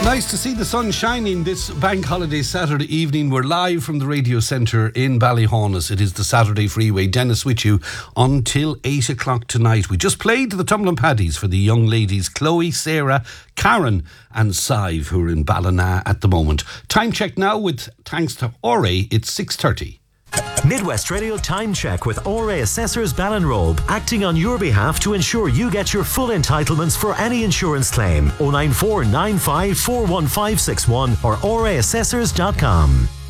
Nice to see the sun shining this bank holiday Saturday evening. We're live from the radio centre in Ballyhaunis. It is the Saturday Freeway. Dennis with you until 8 o'clock tonight. We just played the Tumbling Paddies for the young ladies Chloe, Sarah, Karen and Sive, who are in Ballina at the moment. Time check now with thanks to Ore. It's 6:30. Midwest Radio Time Check with ORA Assessors Ballinrobe, acting on your behalf to ensure you get your full entitlements for any insurance claim. 094 95 41561 or oraassessors.com.